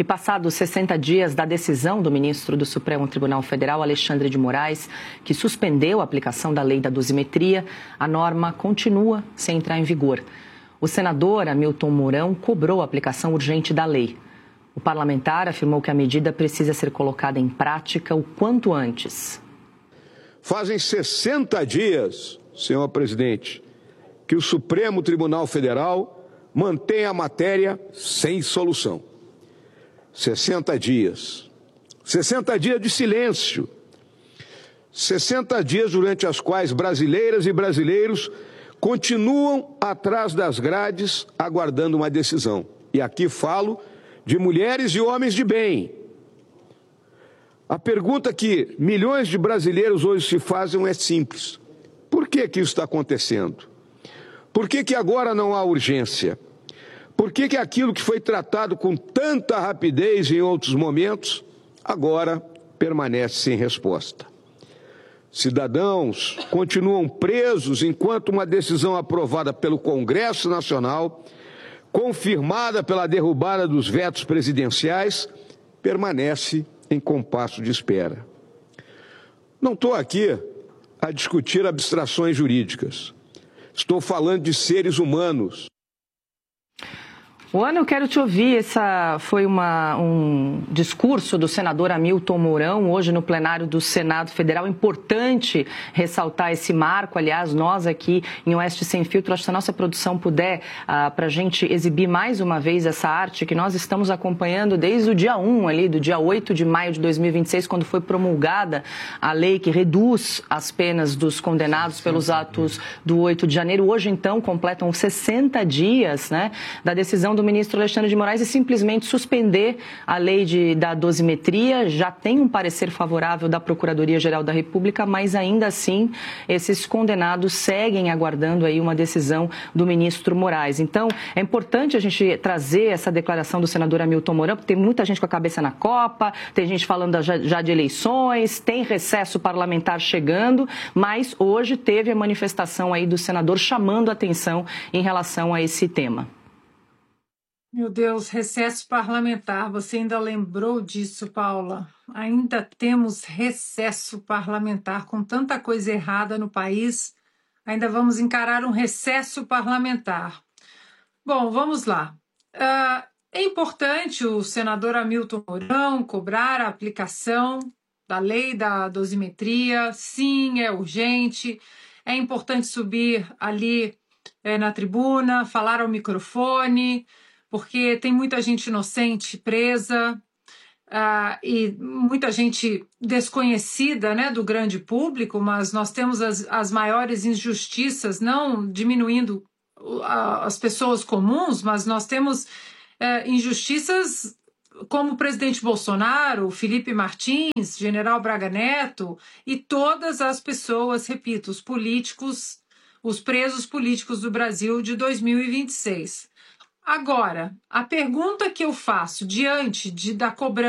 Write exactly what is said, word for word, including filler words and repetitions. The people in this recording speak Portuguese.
E passados sessenta dias da decisão do ministro do Supremo Tribunal Federal, Alexandre de Moraes, que suspendeu a aplicação da lei da dosimetria, a norma continua sem entrar em vigor. O senador Hamilton Mourão cobrou a aplicação urgente da lei. O parlamentar afirmou que a medida precisa ser colocada em prática o quanto antes. Fazem sessenta dias, senhor presidente, que o Supremo Tribunal Federal mantém a matéria sem solução. sessenta dias. sessenta dias de silêncio. sessenta dias durante as quais brasileiras e brasileiros continuam atrás das grades aguardando uma decisão. E aqui falo de mulheres e homens de bem. A pergunta que milhões de brasileiros hoje se fazem é simples. Por que que isso está acontecendo? Por que que agora não há urgência? Por que que aquilo que foi tratado com tanta rapidez em outros momentos, agora permanece sem resposta? Cidadãos continuam presos enquanto uma decisão aprovada pelo Congresso Nacional, confirmada pela derrubada dos vetos presidenciais, permanece em compasso de espera. Não estou aqui a discutir abstrações jurídicas. Estou falando de seres humanos. Ana, eu quero te ouvir. Essa foi uma, um discurso do senador Hamilton Mourão, hoje no plenário do Senado Federal. Importante ressaltar esse marco. Aliás, nós aqui em Oeste Sem Filtro, acho que se a nossa produção puder, ah, para a gente exibir mais uma vez essa arte que nós estamos acompanhando desde o dia um, ali, do dia oito de maio de dois mil e vinte e seis, quando foi promulgada a lei que reduz as penas dos condenados pelos atos do oito de janeiro. Hoje, então, completam sessenta dias, né, da decisão do ministro Alexandre de Moraes e simplesmente suspender a lei de, da dosimetria. Já tem um parecer favorável da Procuradoria-Geral da República, mas ainda assim esses condenados seguem aguardando aí uma decisão do ministro Moraes. Então, é importante a gente trazer essa declaração do senador Hamilton Mourão, porque tem muita gente com a cabeça na Copa, tem gente falando já, já de eleições, tem recesso parlamentar chegando, mas hoje teve a manifestação aí do senador chamando a atenção em relação a esse tema. Meu Deus, recesso parlamentar, você ainda lembrou disso, Paula? Ainda temos recesso parlamentar, com tanta coisa errada no país, ainda vamos encarar um recesso parlamentar. Bom, vamos lá. Uh, é importante o senador Hamilton Mourão cobrar a aplicação da lei da dosimetria, sim, é urgente, é importante subir ali é, na tribuna, falar ao microfone, porque tem muita gente inocente presa uh, e muita gente desconhecida, né, do grande público, mas nós temos as, as maiores injustiças, não diminuindo uh, as pessoas comuns, mas nós temos uh, injustiças como o presidente Bolsonaro, Felipe Martins, general Braga Neto e todas as pessoas, repito, os políticos, os presos políticos do Brasil de dois mil e vinte e seis. Agora, a pergunta que eu faço diante de, da cobrança